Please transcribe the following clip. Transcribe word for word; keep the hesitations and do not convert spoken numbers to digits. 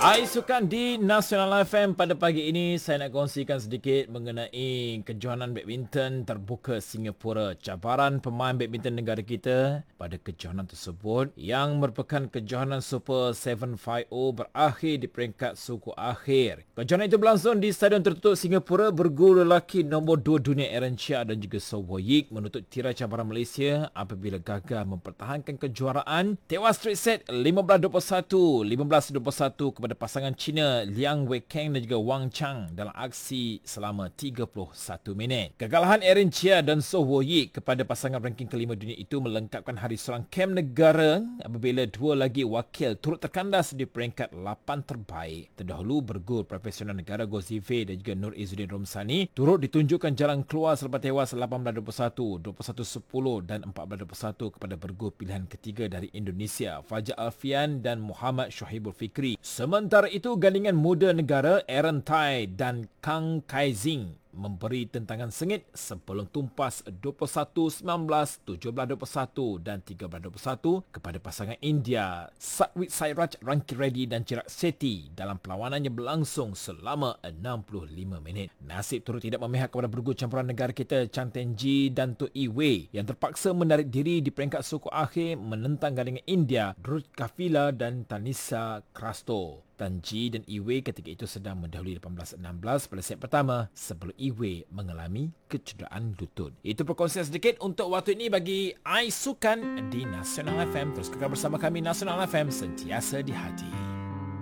Hai Sukan di Nasional F M. Pada pagi ini saya nak kongsikan sedikit mengenai kejohanan badminton terbuka Singapura. Cabaran pemain badminton negara kita pada kejohanan tersebut yang merupakan kejohanan Super tujuh lima nol berakhir di peringkat suku akhir. Kejohanan itu berlangsung di Stadion Tertutup Singapura. Berguru lelaki nombor dua dunia Aaron Chia dan juga So Wo Yik menutup tirai cabaran Malaysia apabila gagal mempertahankan kejuaraan. Tewas straight set lima belas dua puluh satu, lima belas dua puluh satu kepada pasangan Cina Liang Weikeng dan juga Wang Chang dalam aksi selama tiga puluh satu minit. Kekalahan Aaron Chia dan So Wo Yik kepada pasangan ranking kelima dunia itu melengkapkan hari seorang kem negara apabila dua lagi wakil turut terkandas di peringkat lapan terbaik. Terdahulu bergul profesional negara Gozive dan juga Nur Izzuddin Romsani turut ditunjukkan jalan keluar selepas tewas lapan belas dua puluh satu, dua puluh satu sepuluh dan empat belas dua puluh satu kepada bergul pilihan ketiga dari Indonesia Fajar Alfian dan Muhammad Shoaibul Fikri. Sementara itu, gandingan muda negara Aaron Tai dan Kang Kai Zing memberi tentangan sengit sebelum tumpas dua puluh satu sembilan belas, tujuh belas dua puluh satu dan tiga belas dua puluh satu kepada pasangan India Satwik Sairaj Ranki Reddy dan Chirag Sethi dalam perlawanan yang berlangsung selama enam puluh lima minit. Nasib turut tidak memihak kepada bergu campuran negara kita Chan Tenji dan Tu Yi Wei yang terpaksa menarik diri di peringkat suku akhir menentang gandingan India Dhruv Kafila dan Tanisa Krasto. Tanji dan Iwe ketika itu sedang mendahului lapan belas enam belas pada set pertama sebelum Iwe mengalami kecederaan lutut. Itu perkongsian sedikit untuk waktu ini bagi I Sukan di Nasional F M. Terus kekal bersama kami Nasional F M, sentiasa di hati.